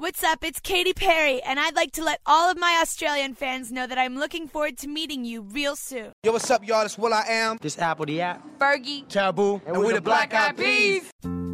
What's up? It's Katy Perry, and I'd like to let all of my Australian fans know that I'm looking forward to meeting you real soon. Yo, what's up, y'all? It's Will I Am. This Apple the App. Fergie. Taboo. And we're the Black Eyed Peas.